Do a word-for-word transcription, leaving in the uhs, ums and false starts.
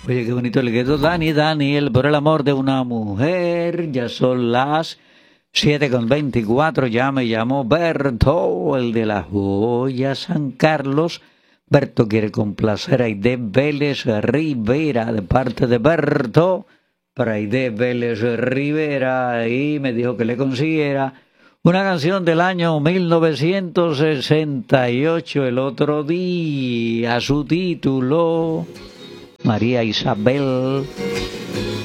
Oye, qué bonito le quedó Dani, Daniel, por el amor de una mujer. Ya son las siete con veinticuatro. Ya me llamó Berto, el de la joya San Carlos. Berto quiere complacer a Aide Vélez Rivera de parte de Berto para Aide Vélez Rivera y me dijo que le consiguiera una canción del año mil novecientos sesenta y ocho, el otro día, su título María Isabel.